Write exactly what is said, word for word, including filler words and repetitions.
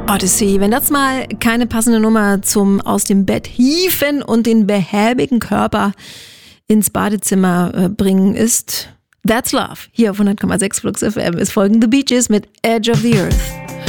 Odyssey. Wenn das mal keine passende Nummer zum aus dem Bett hieven und den behäbigen Körper ins Badezimmer äh, bringen ist, That's Love. Hier auf hundert Komma sechs Flux F M ist folgende Bee Gees mit Edge of the Earth.